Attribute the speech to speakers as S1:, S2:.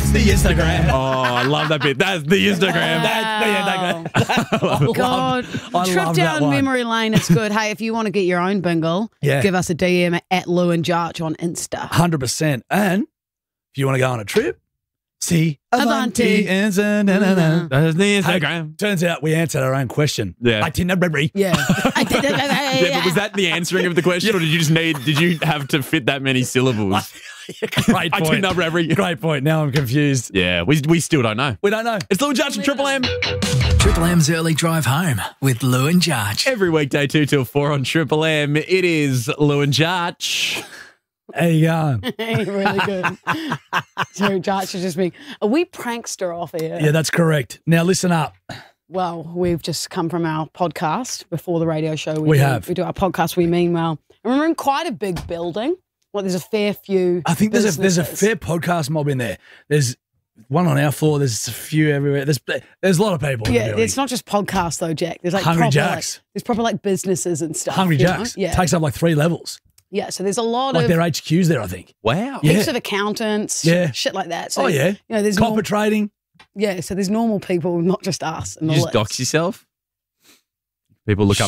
S1: That's the Instagram.
S2: Oh, I love that bit. That's the Instagram.
S1: That's the Instagram.
S3: Oh, God.
S1: I
S3: Trip
S1: love that
S3: down
S1: one.
S3: memory lane. It's good. Hey, if you want to get your own bingle,
S1: Yeah.
S3: give us a DM at Lou and Jarch on Insta.
S1: 100%. And if you want to go on a trip, see
S3: Avanti.
S1: Avanti.
S2: That's the Instagram.
S1: Turns out we answered our own question.
S2: Yeah.
S1: Itinerary.
S3: Yeah.
S2: Yeah, but was that the answering of the question, or did you have to fit that many syllables?
S1: Great
S2: I
S1: point.
S2: didn't know every.
S1: Great point. Now I'm confused.
S2: Yeah, we still don't know.
S1: We don't know.
S2: It's Lou and Jarch from Triple M.
S4: Triple M's Early Drive Home with Lou and Jarch.
S2: Every weekday, 2 till 4 on Triple M. It is Lou and Jarch.
S1: How you going?
S3: Really good. So Jarch is just being, are we prankster off here?
S1: Yeah, that's correct. Now listen up.
S3: Well, we've just come from our podcast before the radio show.
S1: We have.
S3: We do our podcast, We Mean Well. And we're in quite a big building. Well, there's a fair few
S1: I think there's a
S3: businesses.
S1: fair podcast mob in there. There's one on our floor. There's a few everywhere. There's a lot of people. in the
S3: Yeah,
S1: building.
S3: it's not just podcasts though, Jack. There's like
S1: Hungry
S3: proper,
S1: Jacks.
S3: Like, there's proper like businesses and stuff.
S1: Hungry
S3: you know?
S1: Jacks.
S3: Yeah.
S1: Takes up like 3 levels.
S3: Yeah, so there's a lot
S1: Like
S3: of
S1: their HQ's there, I think.
S2: Wow.
S1: Yeah.
S3: heaps of accountants,
S1: Yeah.
S3: shit like that. So,
S1: Oh, yeah.
S3: You know, there's
S1: Copper trading.
S3: so there's normal people, not just us. And
S2: You
S3: the
S2: just
S3: list.
S2: dox yourself? People look up